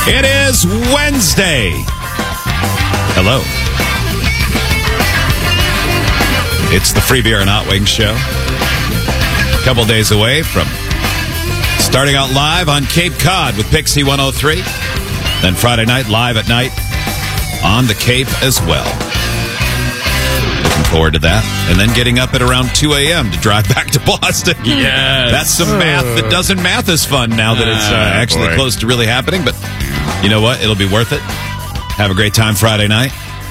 It is Wednesday. Hello. It's the Free Beer and Hot Wings show. A couple days away from starting out live on Cape Cod with Pixie 103. Then Friday night, live at night on the Cape as well. Looking forward to that. And then getting up at around 2 a.m. to drive back to Boston. Yes. That's some math that doesn't math as fun now that it's actually close to really happening. But you know what? It'll be worth it. Have a great time Friday night.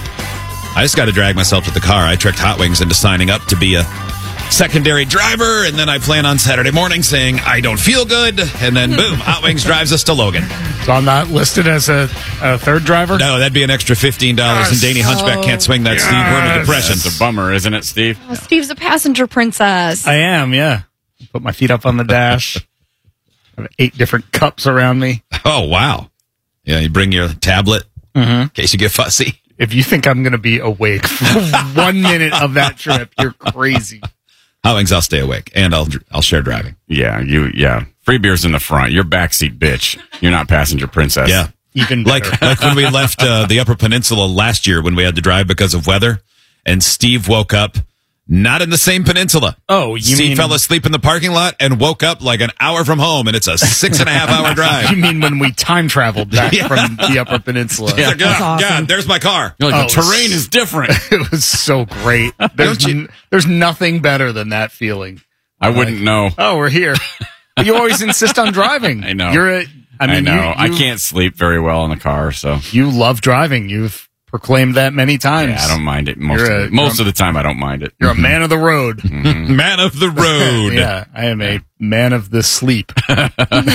I just got to drag myself to the car. I tricked Hot Wings into signing up to be a secondary driver, and then I plan on Saturday morning saying, I don't feel good, and then boom, Hot Wings drives us to Logan. So I'm not listed as a third driver? No, that'd be an extra $15, and Danny Hunchback can't swing that, Steve. We're in a depression. It's a bummer, isn't it, Steve? Oh, Steve's a passenger princess. I am, yeah. Put my feet up on the dash. I have 8 different cups around me. Oh, wow. Yeah, you bring your tablet in case you get fussy. If you think I'm going to be awake for 1 minute of that trip, you're crazy. Hot Wings, I'll stay awake, and I'll share driving. Yeah. Free beer's in the front. You're backseat bitch. You're not passenger princess. Yeah. Even better. Like when we left the Upper Peninsula last year when we had to drive because of weather, and Steve woke up not in the same peninsula. Oh, Steve fell asleep in the parking lot and woke up like an hour from home, and it's a 6.5-hour drive. You mean when we time traveled back from the Upper Peninsula? Yeah, like, God, there's my car. You're like, the terrain is different. It was so great. There's nothing better than that feeling. I wouldn't know. Oh, we're here. You always insist on driving. I know. I know. I can't sleep very well in the car, so. You love driving. You've proclaimed that many times. Yeah, I don't mind it. Most of the time, I don't mind it. You're a man of the road. Mm-hmm. Man of the road. Yeah, I am a man of the sleep. And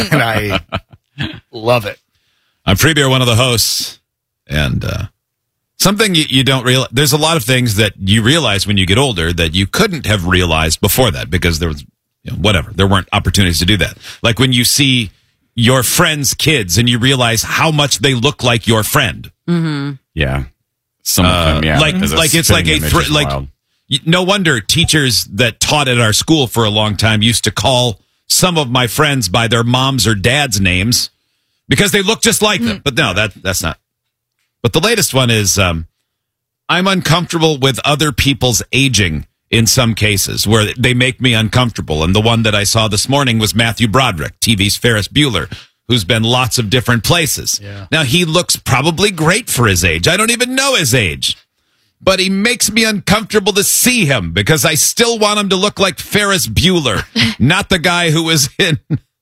I love it. I'm Free Beer, one of the hosts. And something you don't realize, there's a lot of things that you realize when you get older that you couldn't have realized before that because there was, there weren't opportunities to do that. Like when you see your friend's kids and you realize how much they look like your friend. Mm-hmm. Yeah. Some of them, yeah. Like it's like no wonder teachers that taught at our school for a long time used to call some of my friends by their moms or dad's names because they look just like them. But no, that's not. But the latest one is I'm uncomfortable with other people's aging in some cases where they make me uncomfortable. And the one that I saw this morning was Matthew Broderick, TV's Ferris Bueller, who's been lots of different places. Yeah. Now, he looks probably great for his age. I don't even know his age. But he makes me uncomfortable to see him because I still want him to look like Ferris Bueller, not the guy who was in,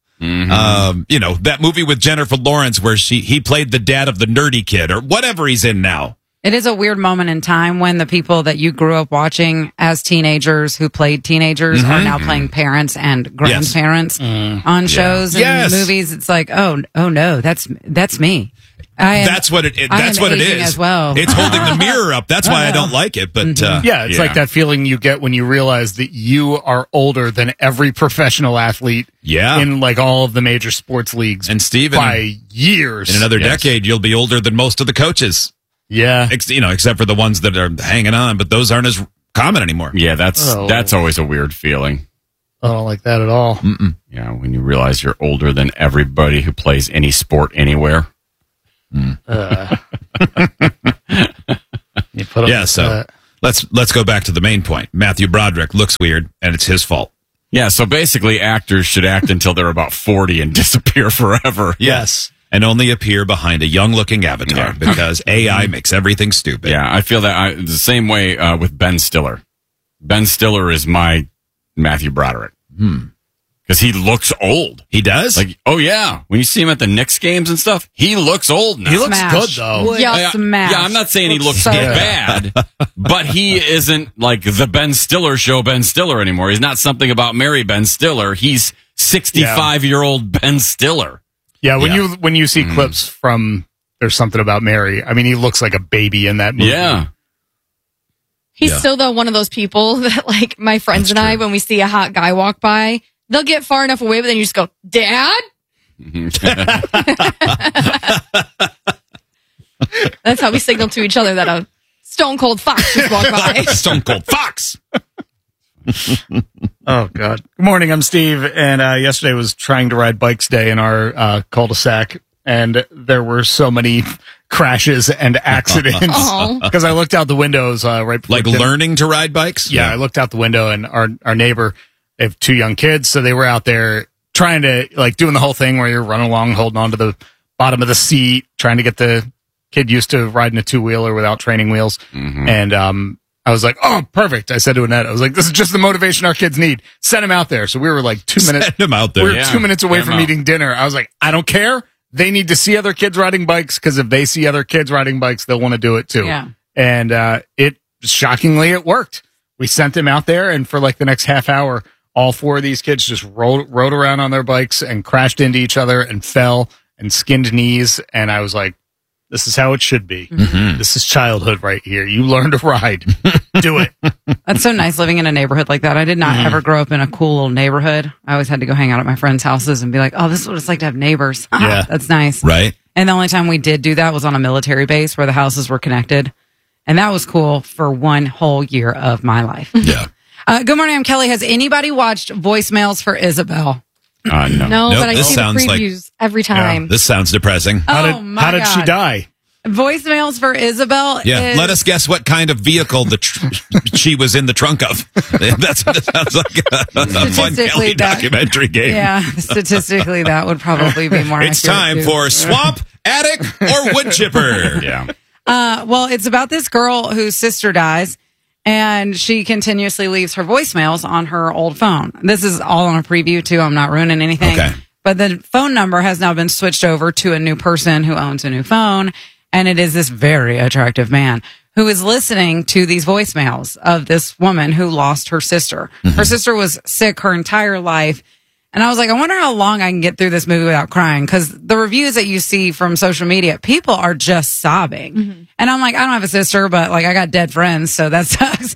that movie with Jennifer Lawrence where he played the dad of the nerdy kid or whatever he's in now. It is a weird moment in time when the people that you grew up watching as teenagers who played teenagers are now playing parents and grandparents on shows and movies. It's like, oh no, that's me. That's what it is as well. It's holding the mirror up. That's why I don't like it. But it's like that feeling you get when you realize that you are older than every professional athlete in like all of the major sports leagues. And Steve, by years. In another decade, you'll be older than most of the coaches. Yeah. Except for the ones that are hanging on, but those aren't as common anymore. Yeah, that's always a weird feeling. I don't like that at all. Mm-mm. Yeah, when you realize you're older than everybody who plays any sport anywhere. You put up so let's go back to the main point. Matthew Broderick looks weird, and it's his fault. Yeah, so basically actors should act until they're about 40 and disappear forever. Yes. And only appear behind a young-looking avatar because AI makes everything stupid. Yeah, I feel that the same way with Ben Stiller. Ben Stiller is my Matthew Broderick. Because he looks old. He does? Like, oh, yeah. When you see him at the Knicks games and stuff, he looks old now. He looks good, though. Yeah, smash. Yeah, I'm not saying he looks so bad, but he isn't like the Ben Stiller show Ben Stiller anymore. He's not something about Mary Ben Stiller. He's 65-year-old Ben Stiller. Yeah, when you see clips from There's Something About Mary, I mean, he looks like a baby in that movie. Yeah. He's still, though, one of those people that, like, my friends and I, when we see a hot guy walk by, they'll get far enough away, but then you just go, Dad? That's how we signal to each other that a stone cold fox just walked by. Stone cold fox! Oh, God. Good morning, I'm Steve, and yesterday was trying to ride bikes day in our cul-de-sac, and there were so many crashes and accidents because I looked out the windows right before learning to ride bikes. Yeah, I looked out the window, and our neighbor, they have 2 young kids, so they were out there trying to doing the whole thing where you're running along, holding on to the bottom of the seat, trying to get the kid used to riding a 2-wheeler without training wheels. Mm-hmm. And I was like, oh, perfect. I said to Annette, I was like, this is just the motivation our kids need. Send them out there. So we were 2 minutes. Send them out there. We were 2 minutes away from eating dinner. I was like, I don't care. They need to see other kids riding bikes, because if they see other kids riding bikes, they'll want to do it too. Yeah. And shockingly, it worked. We sent them out there, and for the next half hour, all 4 of these kids just rode around on their bikes and crashed into each other and fell and skinned knees. And I was like, this is how it should be. Mm-hmm. This is childhood right here. You learn to ride. Do it. That's so nice living in a neighborhood like that. I did not ever grow up in a cool little neighborhood. I always had to go hang out at my friends' houses and be like, oh, this is what it's like to have neighbors. Yeah. That's nice. Right. And the only time we did do that was on a military base where the houses were connected. And that was cool for 1 whole year of my life. Yeah. Good morning, I'm Kelly. Has anybody watched Voicemails for Isabel? No. No, but I see the previews every time. Yeah, this sounds depressing. How did she die? Voicemails for Isabel. Yeah, let us guess what kind of vehicle she was in the trunk of. That sounds like a fun Kelly documentary game. Yeah, statistically, that would probably be more. It's time for Swamp, Attic, or Wood Chipper. Yeah. Well, it's about this girl whose sister dies, and she continuously leaves her voicemails on her old phone. This is all on a preview, too. I'm not ruining anything. Okay. But the phone number has now been switched over to a new person who owns a new phone, and it is this very attractive man who is listening to these voicemails of this woman who lost her sister. Mm-hmm. Her sister was sick her entire life. And I was like, I wonder how long I can get through this movie without crying, because the reviews that you see from social media, people are just sobbing. Mm-hmm. And I'm like, I don't have a sister, but I got dead friends, so that sucks.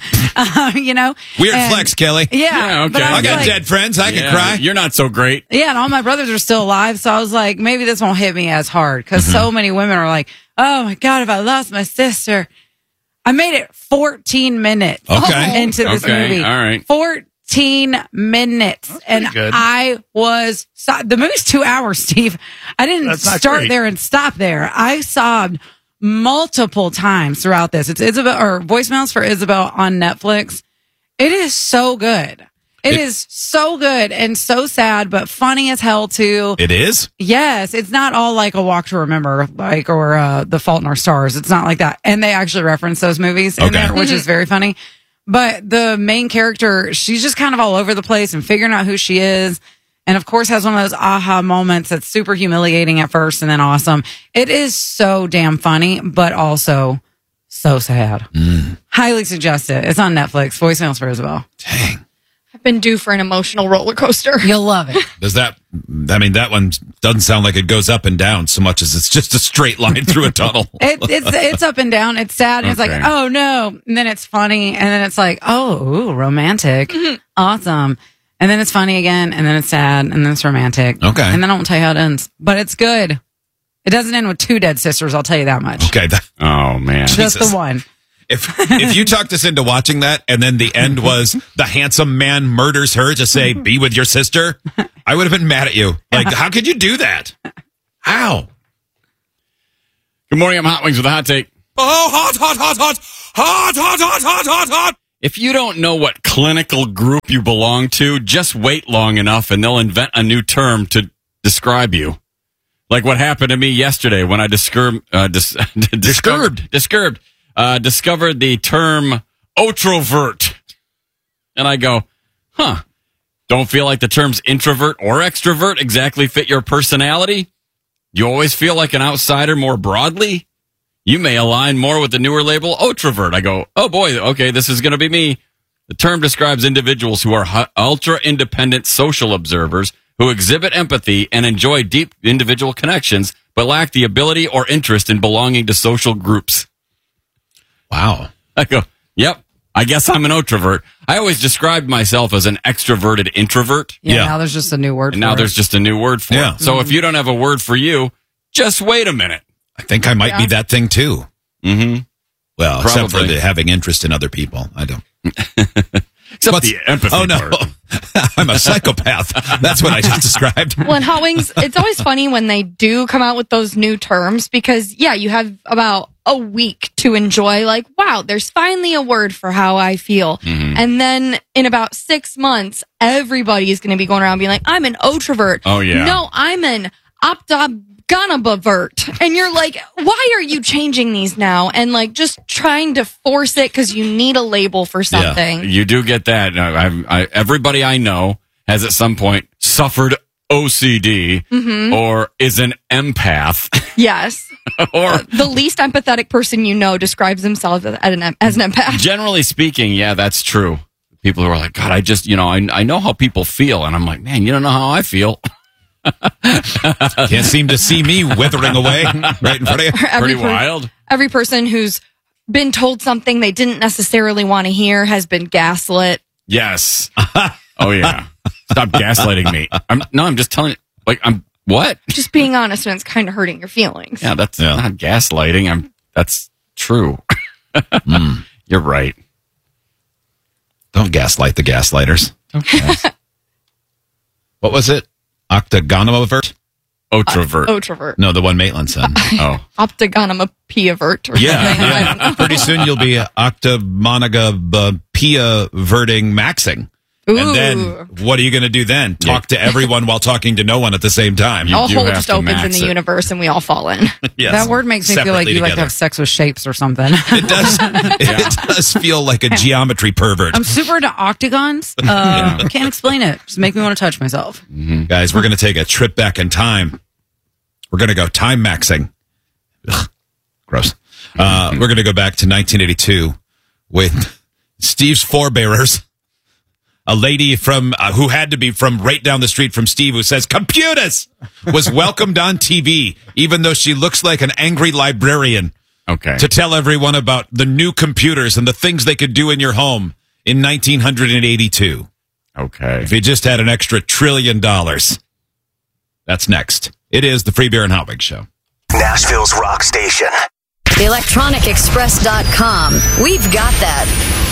Weird flex, Kelly. Yeah. Okay. I got dead friends. I can cry. You're not so great. Yeah, and all my brothers are still alive, so I was like, maybe this won't hit me as hard, because so many women are like, oh my God, if I lost my sister. I made it 14 minutes into this movie. All right. 14 minutes. And good. I was, the movie's 2 hours, Steve. I didn't start there and stop there. I sobbed multiple times throughout this. It's Voicemails for Isabel on Netflix. It is so good. It is so good and so sad, but funny as hell too. It is? Yes. It's not all like A Walk to Remember, or The Fault in Our Stars. It's not like that. And they actually reference those movies in there, which is very funny. But the main character, she's just kind of all over the place and figuring out who she is. And of course has one of those aha moments that's super humiliating at first and then awesome. It is so damn funny, but also so sad. Highly suggest it. It's on Netflix. Voicemails for Isabel. Dang. I've been due for an emotional roller coaster. You'll love it. That one doesn't sound like it goes up and down so much as it's just a straight line through a tunnel. It's up and down. It's sad. And It's like, oh no. And then it's funny. And then it's like, oh, ooh, romantic. Mm-hmm. Awesome. And then it's funny again. And then it's sad. And then it's romantic. Okay. And then I won't tell you how it ends. But it's good. It doesn't end with 2 dead sisters. I'll tell you that much. Okay. Oh, man. Just the one. If you talked us into watching that and then the end was the handsome man murders her to say, be with your sister, I would have been mad at you. How could you do that? How? Good morning, I'm Hot Wings with a hot take. Oh, hot. If you don't know what clinical group you belong to, just wait long enough and they'll invent a new term to describe you. Like what happened to me yesterday when I discovered the term "otrovert," and I go, don't feel like the terms introvert or extrovert exactly fit your personality. You always feel like an outsider more broadly. You may align more with the newer label "otrovert." I go, oh boy, okay, this is going to be me. The term describes individuals who are ultra-independent social observers who exhibit empathy and enjoy deep individual connections, but lack the ability or interest in belonging to social groups. Wow. I go, yep, I guess I'm an otrovert. I always described myself as an extroverted introvert. Yeah. Now there's just a new word for it. Now there's just a new word for it. So if you don't have a word for you, just wait a minute. I think I might be that thing too. Mm-hmm. Well, except for having interest in other people. I don't. Except the empathy part. I'm a psychopath. That's what I just described. Well, in Hot Wings, it's always funny when they do come out with those new terms because, you have about a week to enjoy, like, wow, there's finally a word for how I feel. Mm-hmm. And then in about 6 months, everybody is going to be going around being like, I'm an otrovert. Oh, yeah. No, I'm an optogonabavert. And you're like, why are you changing these now? And like just trying to force it because you need a label for something. Yeah, you do get that. Everybody I know has at some point suffered OCD or is an empath. Yes. Or the least empathetic person you know describes themselves as an empath. Generally speaking, yeah, that's true. People who are like, God, I just, I know how people feel. And I'm like, man, you don't know how I feel. Can't seem to see me withering away right in front of you. Pretty wild. Every person who's been told something they didn't necessarily want to hear has been gaslit. Yes. Oh, yeah. Stop gaslighting me. I'm just telling you, what? Just being honest when it's kind of hurting your feelings. Yeah, that's not gaslighting. That's true. You're right. Don't gaslight the gaslighters. Okay. What was it? Octagonamavert? Otrovert. Otrovert. No, the one Maitland said. Optagonamapiavert. Yeah. Pretty soon you'll be octamonagapiaverting maxing. Ooh. And then what are you going to do then? Talk to everyone while talking to no one at the same time. A hole just opens in the universe and we all fall in. Yes. That word makes me feel like you like to have sex with shapes or something. It does. It does feel like a geometry pervert. I'm super into octagons. Can't explain it. Just make me want to touch myself. Mm-hmm. Guys, we're going to take a trip back in time. We're going to go time maxing. Ugh, gross. We're going to go back to 1982 with Steve's forebearers. A lady from who had to be from right down the street from Steve who says computers was welcomed on TV, even though she looks like an angry librarian. Okay. To tell everyone about the new computers and the things they could do in your home in 1982. Okay. If you just had an extra $1 trillion. That's next. It is the Free Beer and Hot Wings Show. Nashville's rock station. ElectronicExpress.com. We've got that.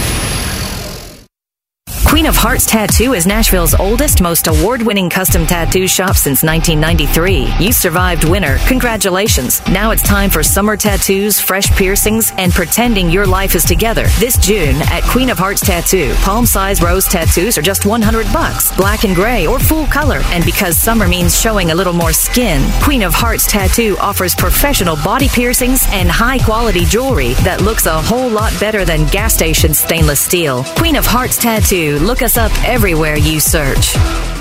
Queen of Hearts Tattoo is Nashville's oldest, most award-winning custom tattoo shop since 1993. You survived winter. Congratulations. Now it's time for summer tattoos, fresh piercings, and pretending your life is together. This June at Queen of Hearts Tattoo, palm-size rose tattoos are just $100, black and gray or full color. And because summer means showing a little more skin, Queen of Hearts Tattoo offers professional body piercings and high-quality jewelry that looks a whole lot better than gas station stainless steel. Queen of Hearts Tattoo. Look us up everywhere you search.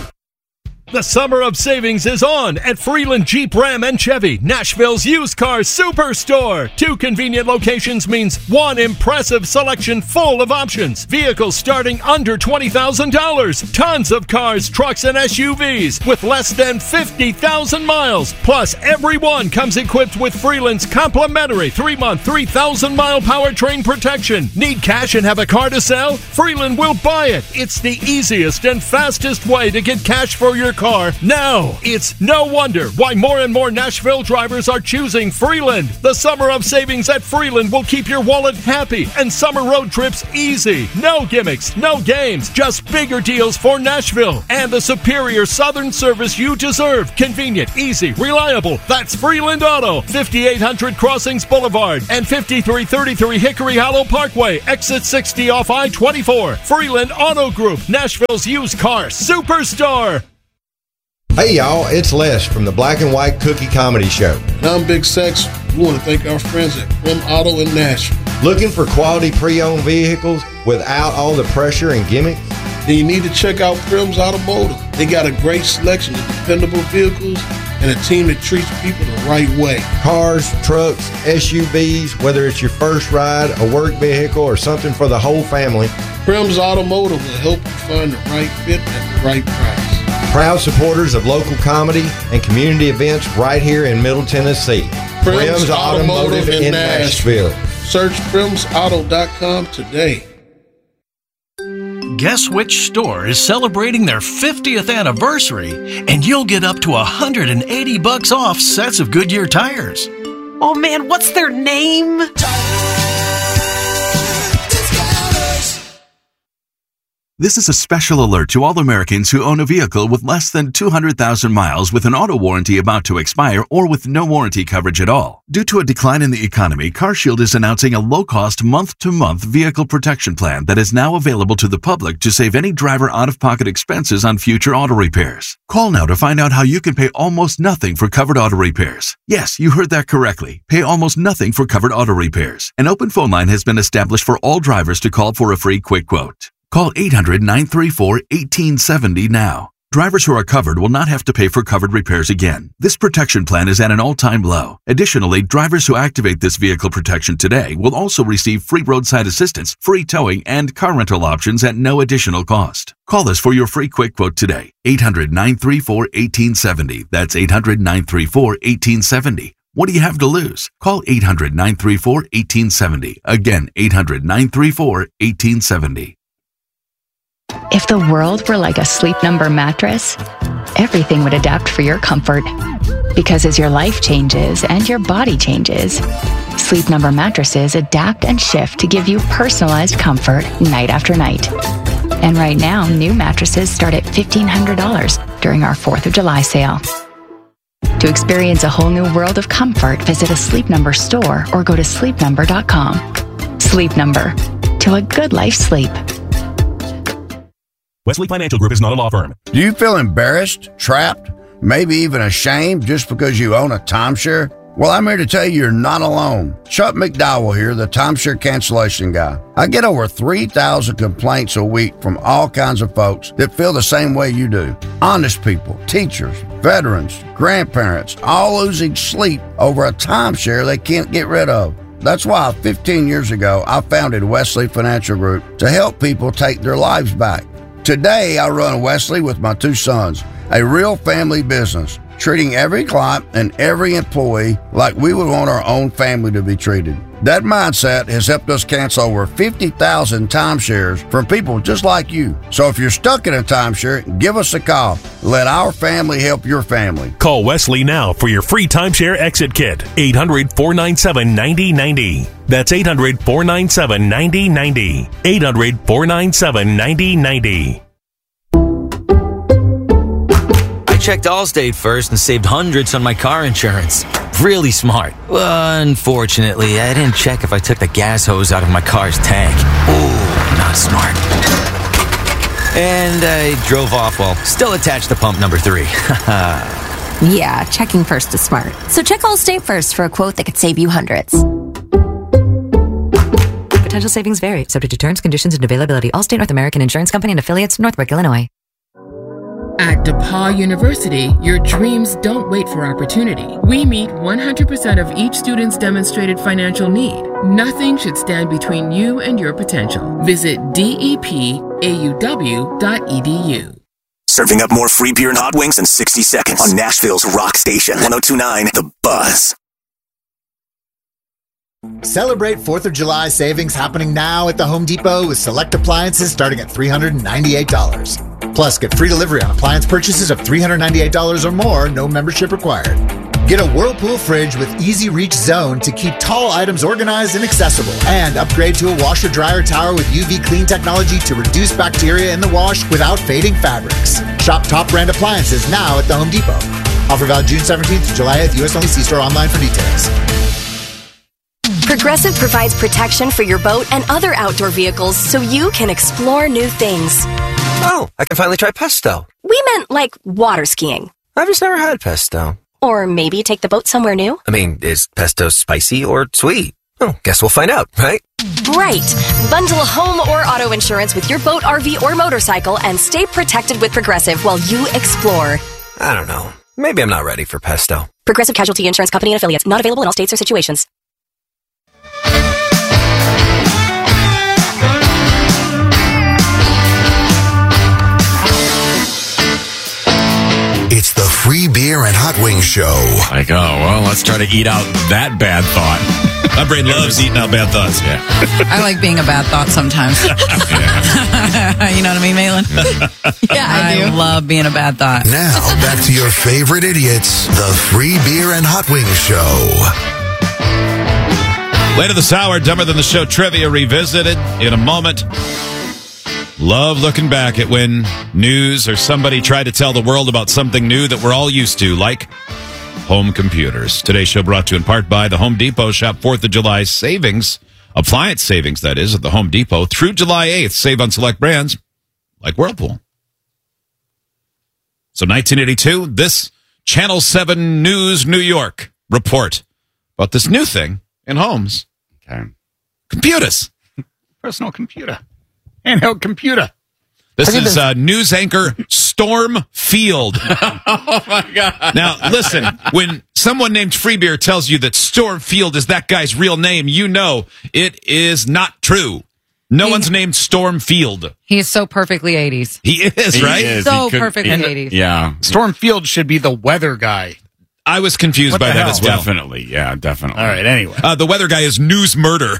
The summer of savings is on at Freeland Jeep, Ram, and Chevy, Nashville's used car superstore. 2 convenient locations means 1 impressive selection full of options. Vehicles starting under $20,000. Tons of cars, trucks, and SUVs with less than 50,000 miles. Plus, everyone comes equipped with Freeland's complimentary 3-month, 3,000-mile powertrain protection. Need cash and have a car to sell? Freeland will buy it. It's the easiest and fastest way to get cash for your car now. It's no wonder why more and more Nashville drivers are choosing Freeland. The summer of savings at Freeland will keep your wallet happy and summer road trips easy. No gimmicks, no games, just bigger deals for Nashville and the superior southern service you deserve. Convenient, easy, reliable. That's Freeland Auto, 5800 Crossings Boulevard and 5333 Hickory Hollow Parkway, exit 60 off I-24. Freeland Auto Group, Nashville's used car superstore. Hey y'all, it's Les from the Black and White Cookie Comedy Show. I'm Big Sex. We want to thank our friends at Prim Auto in Nashville. Looking for quality pre-owned vehicles without all the pressure and gimmicks? Then you need to check out Prim's Automotive. They got a great selection of dependable vehicles and a team that treats people the right way. Cars, trucks, SUVs, whether it's your first ride, a work vehicle, or something for the whole family. Prim's Automotive will help you find the right fit at the right price. Proud supporters of local comedy and community events right here in Middle Tennessee. Prim's Automotive in Nashville. Search primsauto.com today. Guess which store is celebrating their 50th anniversary, and you'll get up to $180 off sets of Goodyear tires. Oh man, what's their name? This is a special alert to all Americans who own a vehicle with less than 200,000 miles with an auto warranty about to expire or with no warranty coverage at all. Due to a decline in the economy, CarShield is announcing a low-cost month-to-month vehicle protection plan that is now available to the public to save any driver out-of-pocket expenses on future auto repairs. Call now to find out how you can pay almost nothing for covered auto repairs. Yes, you heard that correctly. Pay almost nothing for covered auto repairs. An open phone line has been established for all drivers to call for a free quick quote. Call 800-934-1870 now. Drivers who are covered will not have to pay for covered repairs again. This protection plan is at an all-time low. Additionally, drivers who activate this vehicle protection today will also receive free roadside assistance, free towing, and car rental options at no additional cost. Call us for your free quick quote today. 800-934-1870. That's 800-934-1870. What do you have to lose? Call 800-934-1870. Again, 800-934-1870. If the world were like a Sleep Number mattress, everything would adapt for your comfort. Because as your life changes and your body changes, Sleep Number mattresses adapt and shift to give you personalized comfort night after night. And right now, new mattresses start at $1,500 during our 4th of July sale. To experience a whole new world of comfort, visit a Sleep Number store or go to sleepnumber.com. Sleep Number. To a good life sleep. Wesley Financial Group is not a law firm. Do you feel embarrassed, trapped, maybe even ashamed just because you own a timeshare? Well, I'm here to tell you you're not alone. Chuck McDowell here, the timeshare cancellation guy. I get over 3,000 complaints a week from all kinds of folks that feel the same way you do. Honest people, teachers, veterans, grandparents, all losing sleep over a timeshare they can't get rid of. That's why 15 years ago, I founded Wesley Financial Group to help people take their lives back. Today, I run Wesley with my 2 sons, a real family business, treating every client and every employee like we would want our own family to be treated. That mindset has helped us cancel over 50,000 timeshares from people just like you. So if you're stuck in a timeshare, give us a call. Let our family help your family. Call Wesley now for your free timeshare exit kit. 800-497-9090. That's 800-497-9090. 800-497-9090. I checked Allstate first and saved hundreds on my car insurance. Really smart. Unfortunately, I didn't check if I took the gas hose out of my car's tank. Ooh, not smart. And I drove off while still attached to pump number 3. Yeah, checking first is smart. So check Allstate first for a quote that could save you hundreds. Potential savings vary, subject to terms, conditions, and availability. Allstate North American Insurance Company and affiliates, Northbrook, Illinois. At DePaul University, your dreams don't wait for opportunity. We meet 100% of each student's demonstrated financial need. Nothing should stand between you and your potential. Visit depauw.edu. Serving up more free beer and hot wings in 60 seconds on Nashville's Rock Station, 102.9 The Buzz. Celebrate 4th of July savings happening now at the Home Depot with select appliances starting at $398. Plus, get free delivery on appliance purchases of $398 or more, no membership required. Get a Whirlpool fridge with Easy Reach Zone to keep tall items organized and accessible. And upgrade to a washer-dryer tower with UV Clean technology to reduce bacteria in the wash without fading fabrics. Shop top brand appliances now at the Home Depot. Offer valid June 17th to July 8th, U.S. only. See store online for details. Progressive provides protection for your boat and other outdoor vehicles so you can explore new things. Oh, I can finally try pesto. We meant like water skiing. I've just never had pesto. Or maybe take the boat somewhere new. I mean, is pesto spicy or sweet? Oh, guess we'll find out, right? Right. Bundle home or auto insurance with your boat, RV, or motorcycle and stay protected with Progressive while you explore. I don't know. Maybe I'm not ready for pesto. Progressive Casualty Insurance Company and affiliates. Not available in all states or situations. It's the Free Beer and Hot Wings Show. Like, oh, well, let's try to eat out that bad thought. My brain loves eating out bad thoughts. Yeah. I like being a bad thought sometimes. You know what I mean, Malin? Yeah, I do. I love being a bad thought. Now, back to your favorite idiots, the Free Beer and Hot Wings Show. Later this hour, Dumber Than the Show trivia revisited in a moment. Love looking back at when news or somebody tried to tell the world about something new that we're all used to, like home computers. Today's show brought to you in part by the Home Depot. Shop 4th of July savings, appliance savings, that is, at the Home Depot through July 8th. Save on select brands like Whirlpool. So 1982, this Channel 7 News New York report about this new thing in homes. Okay. Computers. Personal computer. Handheld computer. This is news anchor Storm Field. Oh, my God. Now, listen, when someone named Freebeer tells you that Storm Field is that guy's real name, you know it is not true. No one's named Storm Field. He is so perfectly 80s. He is, right? He is. So perfectly 80s. Yeah. Storm Field should be the weather guy. I was confused by that as well. Definitely. Yeah, definitely. All right, anyway. The weather guy is News Murder.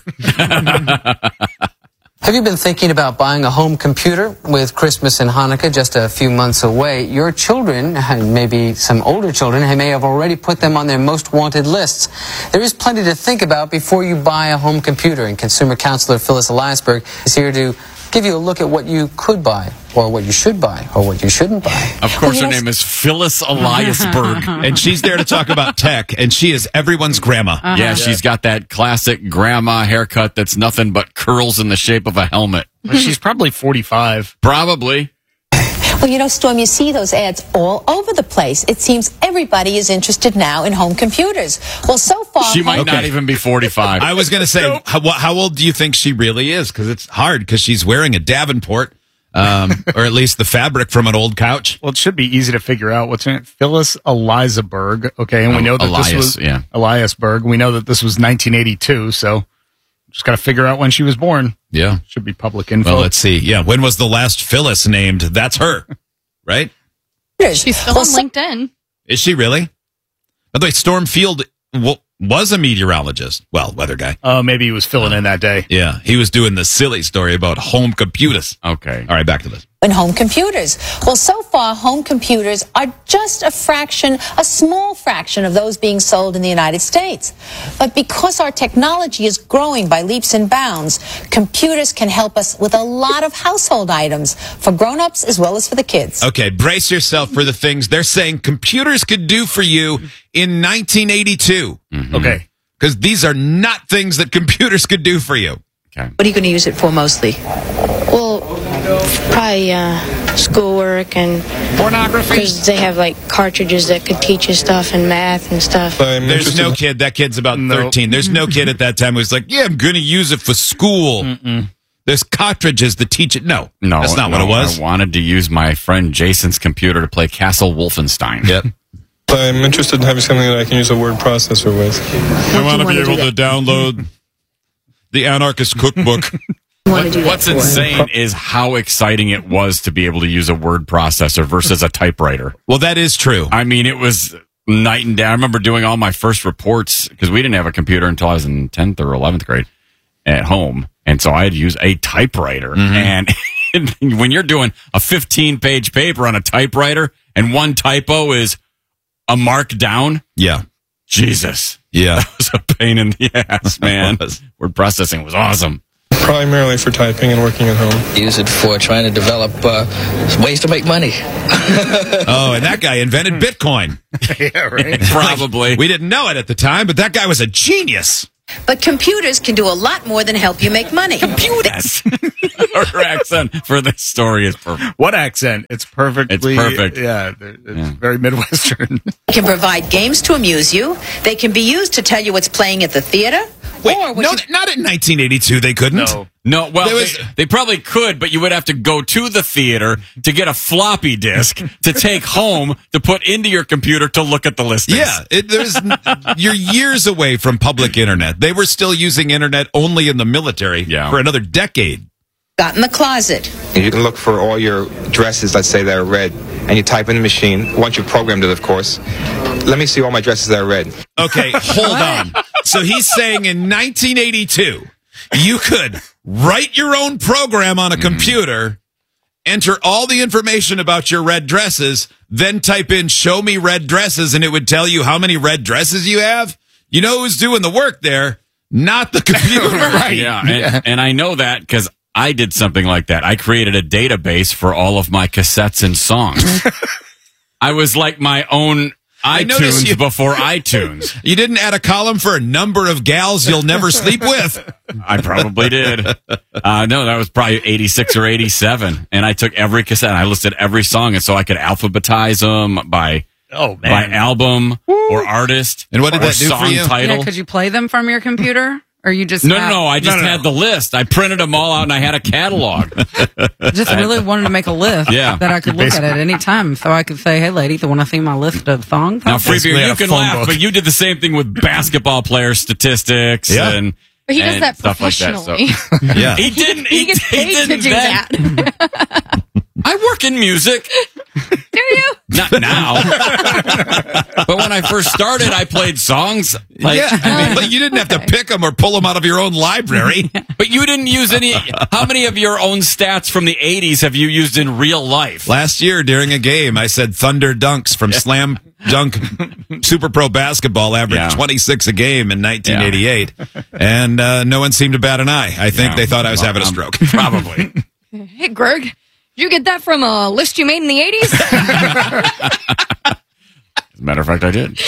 Have you been thinking about buying a home computer with Christmas and Hanukkah just a few months away? Your children, and maybe some older children, may have already put them on their most wanted lists. There is plenty to think about before you buy a home computer, and consumer counselor Phyllis Eliasberg is here to give you a look at what you could buy, or what you should buy, or what you shouldn't buy. Of course, her name is Phyllis Eliasberg. And she's there to talk about tech, and she is everyone's grandma. Yeah, she's got that classic grandma haircut that's nothing but curls in the shape of a helmet. She's probably 45. Probably. Well, you know, Storm, you see those ads all over the place. It seems everybody is interested now in home computers. Well, so far... She might not even be 45. I was going to say, how old do you think she really is? Because it's hard, because she's wearing a Davenport, or at least the fabric from an old couch. Well, it should be easy to figure out what's in it. Phyllis Eliasberg, okay, and we know that this was... Eliasberg. We know that this was 1982, so... Just got to figure out when she was born. Yeah. Should be public info. Well, let's see. Yeah. When was the last Phyllis named? That's her, right? She's still on LinkedIn. Is she really? By the way, Storm Field was a meteorologist. Well, weather guy. Oh, maybe he was filling in that day. Yeah. He was doing the silly story about home computers. Okay. All right. Back to this. In home computers. Well, so far, home computers are just a small fraction of those being sold in the United States. But because our technology is growing by leaps and bounds, computers can help us with a lot of household items for grown-ups as well as for the kids. Okay, brace yourself for the things they're saying computers could do for you in 1982. Mm-hmm. Okay. Because these are not things that computers could do for you. Okay. What are you going to use it for mostly? Well, probably schoolwork and pornography. Because they have like cartridges that could teach you stuff and math and stuff. There's no kid. That kid's about 13. There's no kid at that time who's like, yeah, I'm going to use it for school. Mm-mm. There's cartridges that teach it. No, no, that's not what it was. I wanted to use my friend Jason's computer to play Castle Wolfenstein. Yep. I'm interested in having something that I can use a word processor with. I want to be able to download the Anarchist Cookbook. What's insane is how exciting it was to be able to use a word processor versus a typewriter. Well, that is true. I mean, it was night and day. I remember doing all my first reports because we didn't have a computer until I was in 10th or 11th grade at home. And so I had to use a typewriter. And when you're doing a 15-page paper on a typewriter and one typo is a mark down. Yeah. Jesus. Yeah. That was a pain in the ass, man. Word processing was awesome. Primarily for typing and working at home. Use it for trying to develop ways to make money. Oh, and that guy invented Bitcoin. Yeah, right. Probably. We didn't know it at the time, but that guy was a genius. But computers can do a lot more than help you make money. Computers. Her accent for this story is perfect. What accent? It's perfectly... It's perfect. Yeah, it's very Midwestern. They can provide games to amuse you. They can be used to tell you what's playing at the theater. Wait, not in 1982 they couldn't. No, well, they probably could, but you would have to go to the theater to get a floppy disk to take home to put into your computer to look at the listings. Yeah, you're years away from public internet. They were still using internet only in the military for another decade. Got in the closet. You can look for all your dresses, let's say, that are red, and you type in the machine, once you programmed it, of course. Let me see all my dresses that are red. Okay, hold on. So he's saying in 1982, you could write your own program on a computer, enter all the information about your red dresses, then type in show me red dresses, and it would tell you how many red dresses you have. You know who's doing the work there? Not the computer. Right. Yeah, and I know that because I did something like that. I created a database for all of my cassettes and songs. I was like my own iTunes before iTunes. You didn't add a column for a number of gals you'll never sleep with. I probably did. No, that was probably 86 or 87. And I took every cassette and I listed every song. And so I could alphabetize them by album or artist. And what did that do for you? Title. Yeah, could you play them from your computer? Or you just No, I just had the list. I printed them all out and I had a catalog. Just really wanted to make a list that I could look at any time. So I could say, hey, lady, do you want to see my list of songs? Now, Free Beer, you can laugh, but you did the same thing with basketball player statistics and But he does that stuff professionally. Like that, so. Yeah. He didn't. He gets paid to do that. I work in music. Do you? Not now. But when I first started, I played songs. But you didn't have to pick them or pull them out of your own library. But you didn't use any. How many of your own stats from the 80s have you used in real life? Last year during a game, I said Thunder Dunks from Slam Dunk Super Pro Basketball averaged 26 a game in 1988. And no one seemed to bat an eye. I think they thought I was having a stroke. Probably. Hey, Greg, did you get that from a list you made in the 80s? As a matter of fact, I did.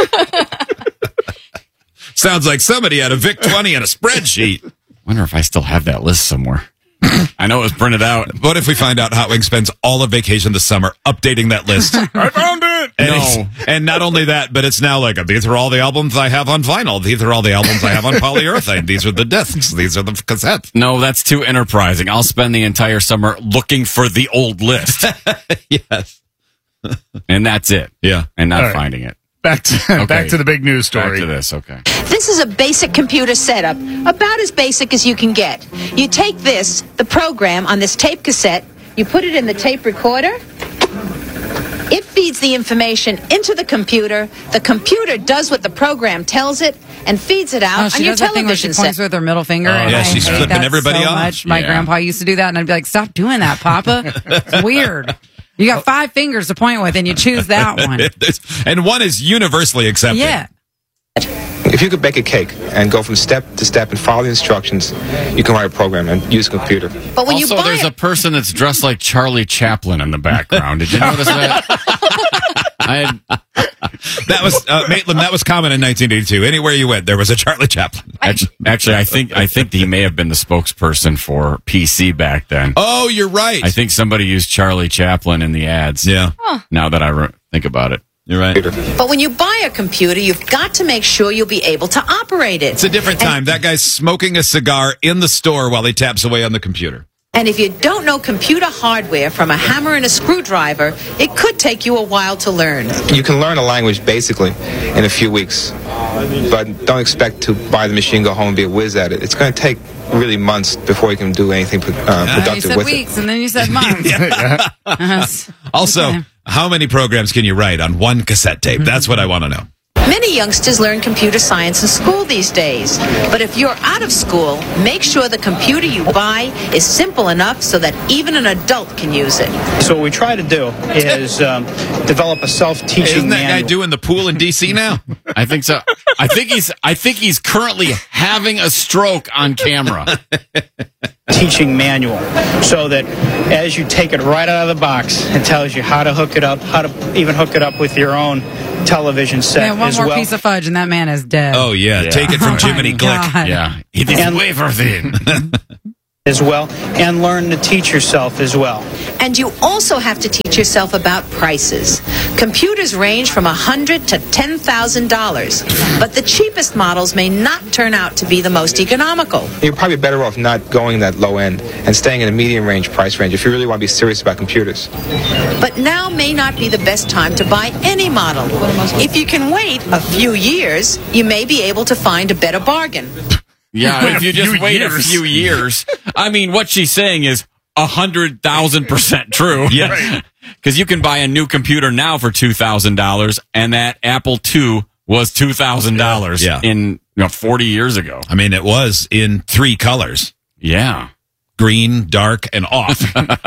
Sounds like somebody had a Vic 20 and a spreadsheet. Wonder if I still have that list somewhere. I know it was printed out. What if we find out Hot Wings spends all of vacation this summer updating that list? I found it! And not only that, but it's now like, these are all the albums I have on vinyl. These are all the albums I have on polyurethane. These are the discs. These are the cassettes. No, that's too enterprising. I'll spend the entire summer looking for the old list. Yes. And that's it. Yeah. And not finding it. Back to the big news story. Back to this, okay. This is a basic computer setup, about as basic as you can get. You take this, the program on this tape cassette, you put it in the tape recorder, it feeds the information into the computer does what the program tells it, and feeds it out on your television set. She points with her middle finger. Yeah, she's flipping everybody off. Much. My grandpa used to do that, and I'd be like, stop doing that, Papa. It's weird. You got 5 fingers to point with, and you choose that one. And one is universally accepted. Yeah. If you could bake a cake and go from step to step and follow the instructions, you can write a program and use a computer. But when also, there's a person that's dressed like Charlie Chaplin in the background. Did you notice that? That was Maitland. That was common in 1982. Anywhere you went, there was a Charlie Chaplin. Actually, I think he may have been the spokesperson for PC back then. Oh, you're right. I think somebody used Charlie Chaplin in the ads. Yeah. Now that I think about it. You're right. But when you buy a computer, you've got to make sure you'll be able to operate it. It's a different time. That guy's smoking a cigar in the store while he taps away on the computer. And if you don't know computer hardware from a hammer and a screwdriver, it could take you a while to learn. You can learn a language basically in a few weeks, but don't expect to buy the machine, go home, and be a whiz at it. It's going to take really months before you can do anything productive you said with weeks, it. and then you said months. Also, how many programs can you write on one cassette tape? That's what I want to know. Many youngsters learn computer science in school these days. But if you're out of school, make sure the computer you buy is simple enough so that even an adult can use it. So what we try to do is develop a self-teaching Isn't that manual. guy doing the pool in D.C. now? I think so. I think he's currently having a stroke on camera. Teaching manual, so that as you take it right out of the box, it tells you how to hook it up, how to even hook it up with your own television set Man, one as more well. piece of fudge and that man is dead. Oh, yeah. Take it from Jiminy Glick. God. Yeah. It is wafer thin. As well, and learn to teach yourself as well. And you also have to teach yourself about prices. Computers range from $100 to $10,000, but the cheapest models may not turn out to be the most economical. You're probably better off not going that low end and staying in a medium range price range if you really want to be serious about computers. But now may not be the best time to buy any model. If you can wait a few years, you may be able to find a better bargain. Yeah, if you just wait a few years. I mean, what she's saying is 100,000% true. Yeah. Because you can buy a new computer now for $2,000, and that Apple II was $2,000 in 40 years ago. I mean, it was in 3 colors. Yeah. Green, dark, and off.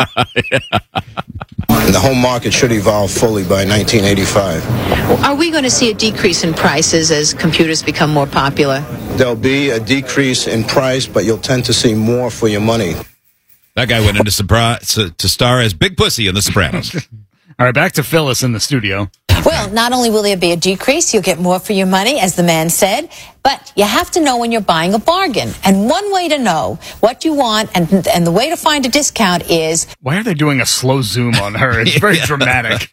The home market should evolve fully by 1985. Are we going to see a decrease in prices as computers become more popular? There'll be a decrease in price, but you'll tend to see more for your money. That guy went into to star as Big Pussy in The Sopranos. All right, back to Phyllis in the studio. Well, not only will there be a decrease, you'll get more for your money, as the man said, but you have to know when you're buying a bargain. And one way to know what you want and the way to find a discount is... Why are they doing a slow zoom on her? It's very dramatic.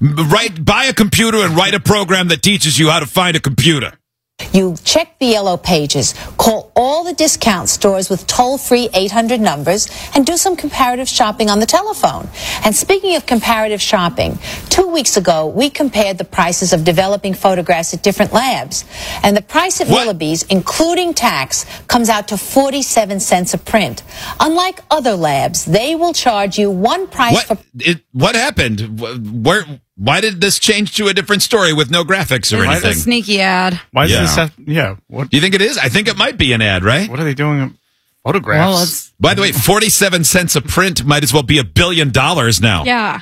Buy a computer and write a program that teaches you how to find a computer. You check the yellow pages, call all the discount stores with toll-free 800 numbers, and do some comparative shopping on the telephone. And speaking of comparative shopping, 2 weeks ago, we compared the prices of developing photographs at different labs. And the price at Willoughby's, including tax, comes out to 47 cents a print. Unlike other labs, they will charge you one price for... What happened? Why did this change to a different story with no graphics or anything? It's a sneaky ad. Why does this have... Yeah. What? Do you think it is? I think it might be an ad, right? What are they doing? Photographs? By the way, 47 cents a print might as well be $1 billion now. Yeah.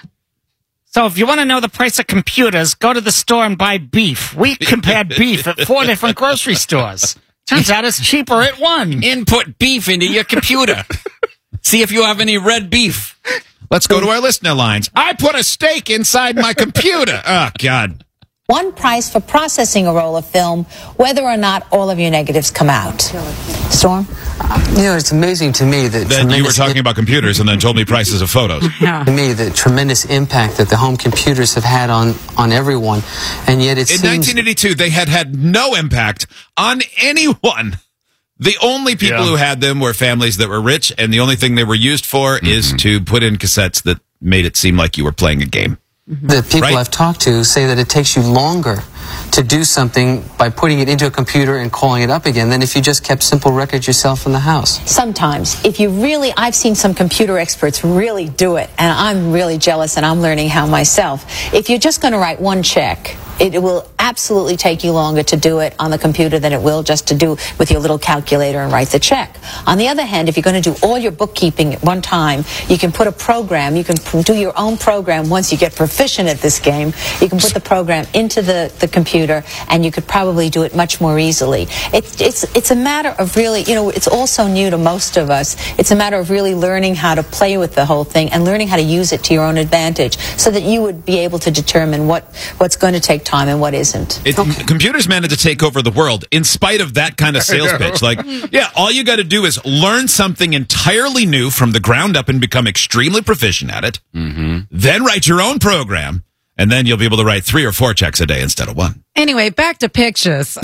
So if you want to know the price of computers, go to the store and buy beef. We compared beef at 4 different grocery stores. Turns out it's cheaper at one. Input beef into your computer. See if you have any red beef. Let's go to our listener lines. I put a steak inside my computer. Oh, God. One price for processing a roll of film, whether or not all of your negatives come out. Storm? It's amazing to me that... Then you were talking about computers and then told me prices of photos. To me, the tremendous impact that the home computers have had on everyone, and yet it seems... In 1982, they had no impact on anyone. The only people who had them were families that were rich, and the only thing they were used for is to put in cassettes that made it seem like you were playing a game. The people I've talked to say that it takes you longer to do something by putting it into a computer and calling it up again than if you just kept simple records yourself in the house. Sometimes. If you really, I've seen some computer experts really do it, and I'm really jealous, and I'm learning how myself. If you're just going to write one check, it will absolutely take you longer to do it on the computer than it will just to do with your little calculator and write the check. On the other hand, if you're going to do all your bookkeeping at one time, you can put a program, you can do your own program once you get proficient at this game. You can put the program into the computer, and you could probably do it much more easily. It's a matter of really, it's all so new to most of us. It's a matter of really learning how to play with the whole thing and learning how to use it to your own advantage so that you would be able to determine what's going to take time and what isn't. Computers managed to take over the world in spite of that kind of sales pitch. Like, all you got to do is learn something entirely new from the ground up and become extremely proficient at it. Then write your own program, and then you'll be able to write 3 or 4 checks a day instead of 1. Anyway, back to pictures.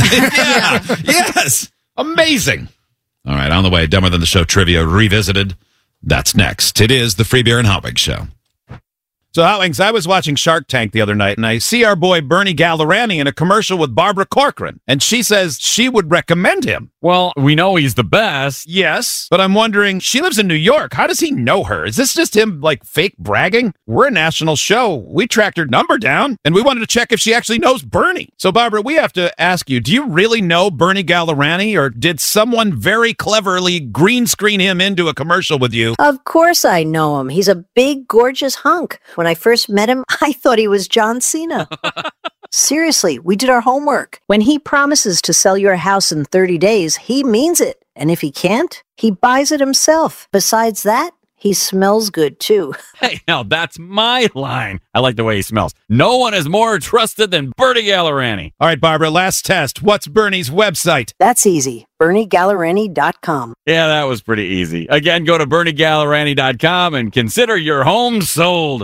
Yes. Amazing. All right, on the way, Dumber Than the Show Trivia Revisited. That's next. It is the Free Beer and Hot Wings Show. So, Hot Wings, I was watching Shark Tank the other night, and I see our boy Bernie Gallerani in a commercial with Barbara Corcoran, and she says she would recommend him. Well, we know he's the best. Yes, but I'm wondering, she lives in New York. How does he know her? Is this just him, fake bragging? We're a national show. We tracked her number down, and we wanted to check if she actually knows Bernie. So, Barbara, we have to ask you, do you really know Bernie Gallerani, or did someone very cleverly green screen him into a commercial with you? Of course I know him. He's a big, gorgeous hunk. When I first met him, I thought he was John Cena. Seriously, we did our homework. When he promises to sell your house in 30 days, he means it. And if he can't, he buys it himself. Besides that, he smells good, too. Hey, now that's my line. I like the way he smells. No one is more trusted than Bernie Gallerani. All right, Barbara, last test. What's Bernie's website? That's easy. BernieGallerani.com. Yeah, that was pretty easy. Again, go to BernieGallerani.com and consider your home sold.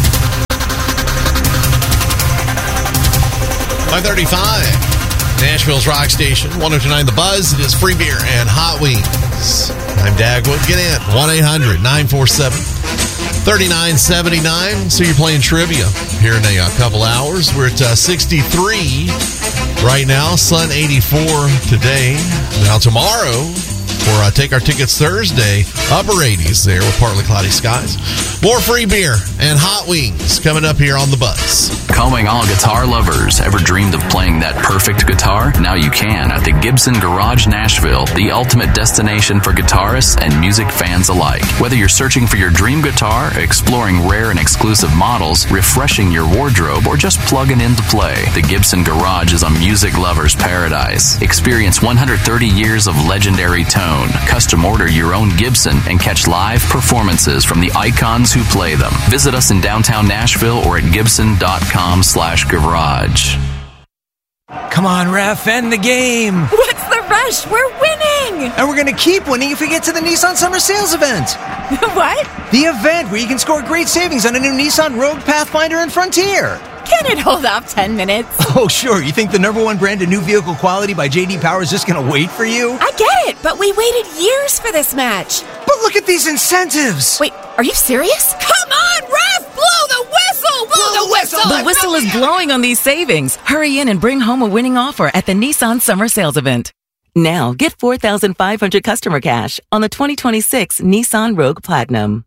5:35, Nashville's Rock Station, 102.9 The Buzz. It is Free Beer and Hot Wings. I'm Dagwood. Get in, 1-800-947-3979. So you're playing trivia here in a couple hours. We're at 63 right now, sun 84 today. Now tomorrow, for Take Our Tickets Thursday, upper 80s there with partly cloudy skies. More Free Beer and Hot Wings coming up here on The Buzz. Calling all guitar lovers. Ever dreamed of playing that perfect guitar? Now you can at the Gibson Garage Nashville, the ultimate destination for guitarists and music fans alike. Whether you're searching for your dream guitar, exploring rare and exclusive models, refreshing your wardrobe, or just plugging in to play, the Gibson Garage is a music lover's paradise. Experience 130 years of legendary tone own. Custom order your own Gibson and catch live performances from the icons who play them. Visit us in downtown Nashville or at gibson.com/garage. Come on, ref, end the game. What's the rush? We're winning. And we're going to keep winning if we get to the Nissan Summer Sales event. What? The event where you can score great savings on a new Nissan Rogue, Pathfinder, and Frontier. Can it hold off 10 minutes? Oh, sure. You think the #1 brand of new vehicle quality by J.D. Power is just going to wait for you? I get it, but we waited years for this match. But look at these incentives. Wait, are you serious? Come on, ref! Blow the whistle! Blow the whistle! The whistle is blowing on these savings. Hurry in and bring home a winning offer at the Nissan Summer Sales event. Now, get $4,500 customer cash on the 2026 Nissan Rogue Platinum.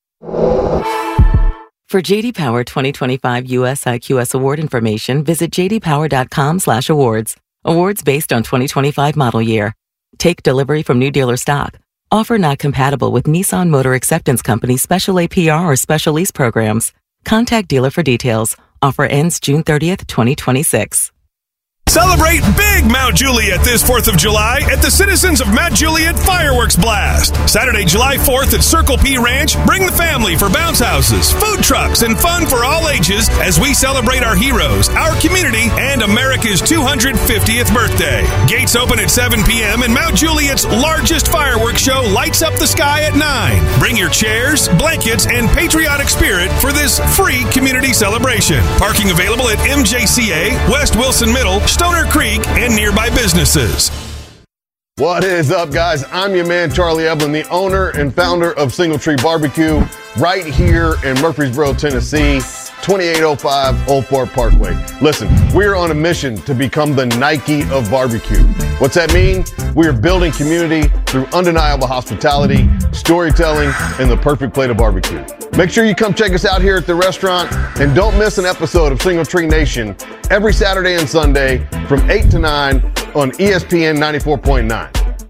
For J.D. Power 2025 US IQS award information, visit jdpower.com/awards. Awards based on 2025 model year. Take delivery from new dealer stock. Offer not compatible with Nissan Motor Acceptance Company special APR or special lease programs. Contact dealer for details. Offer ends June 30th, 2026. Celebrate big Mount Juliet this 4th of July at the Citizens of Mount Juliet Fireworks Blast. Saturday, July 4th at Circle P Ranch. Bring the family for bounce houses, food trucks, and fun for all ages as we celebrate our heroes, our community, and America's 250th birthday. Gates open at 7 p.m. and Mount Juliet's largest fireworks show lights up the sky at 9. Bring your chairs, blankets, and patriotic spirit for this free community celebration. Parking available at MJCA, West Wilson Middle, Stoner Creek, and nearby businesses. What is up, guys? I'm your man, Charlie Evelyn, the owner and founder of Single Tree Barbecue, right here in Murfreesboro, Tennessee, 2805 Old Fort Parkway. Listen, we're on a mission to become the Nike of barbecue. What's that mean? We are building community through undeniable hospitality, storytelling, and the perfect plate of barbecue. Make sure you come check us out here at the restaurant, and don't miss an episode of Single Tree Nation every Saturday and Sunday from 8 to 9 on ESPN 94.9.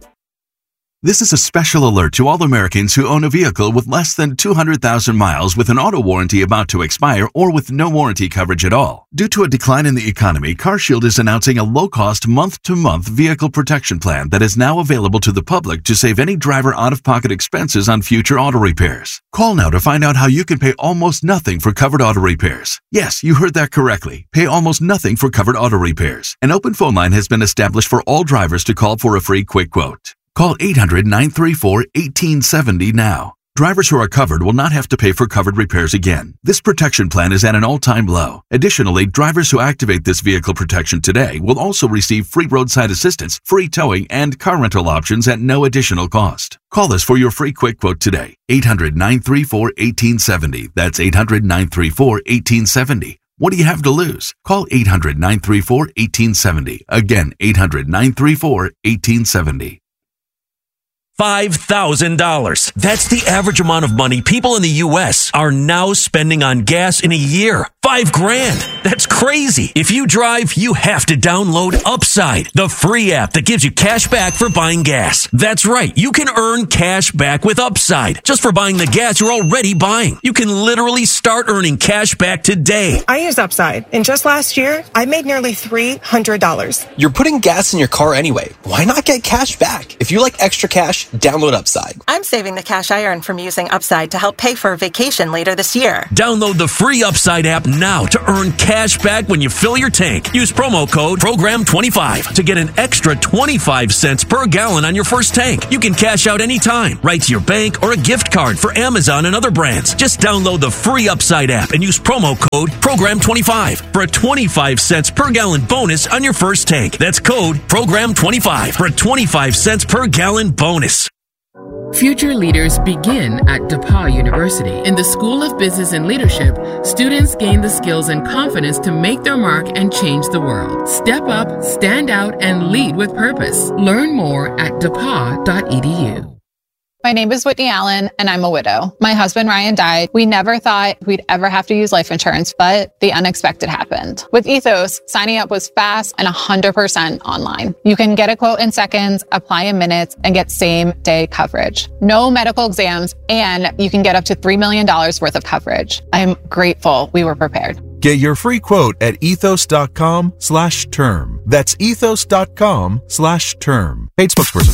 This is a special alert to all Americans who own a vehicle with less than 200,000 miles with an auto warranty about to expire or with no warranty coverage at all. Due to a decline in the economy, CarShield is announcing a low-cost month-to-month vehicle protection plan that is now available to the public to save any driver out-of-pocket expenses on future auto repairs. Call now to find out how you can pay almost nothing for covered auto repairs. Yes, you heard that correctly. Pay almost nothing for covered auto repairs. An open phone line has been established for all drivers to call for a free quick quote. Call 800-934-1870 now. Drivers who are covered will not have to pay for covered repairs again. This protection plan is at an all-time low. Additionally, drivers who activate this vehicle protection today will also receive free roadside assistance, free towing, and car rental options at no additional cost. Call us for your free quick quote today. 800-934-1870. That's 800-934-1870. What do you have to lose? Call 800-934-1870. Again, 800-934-1870. $5,000. That's the average amount of money people in the U.S. are now spending on gas in a year. $5,000. That's crazy. If you drive, you have to download Upside, the free app that gives you cash back for buying gas. That's right. You can earn cash back with Upside just for buying the gas you're already buying. You can literally start earning cash back today. I use Upside, and just last year, I made nearly $300. You're putting gas in your car anyway. Why not get cash back? If you like extra cash, download Upside. I'm saving the cash I earn from using Upside to help pay for a vacation later this year. Download the free Upside app now to earn cash back when you fill your tank. Use promo code PROGRAM25 to get an extra 25 cents per gallon on your first tank. You can cash out anytime, right to your bank or a gift card for Amazon and other brands. Just download the free Upside app and use promo code PROGRAM25 for a 25 cents per gallon bonus on your first tank. That's code PROGRAM25 for a 25 cents per gallon bonus. Future leaders begin at DePauw University. In the School of Business and Leadership, students gain the skills and confidence to make their mark and change the world. Step up, stand out, and lead with purpose. Learn more at depaw.edu. My name is Whitney Allen, and I'm a widow. My husband, Ryan, died. We never thought we'd ever have to use life insurance, but the unexpected happened. With Ethos, signing up was fast and 100% online. You can get a quote in seconds, apply in minutes, and get same-day coverage. No medical exams, and you can get up to $3 million worth of coverage. I'm grateful we were prepared. Get your free quote at ethos.com/term. That's ethos.com/term. Paid spokesperson.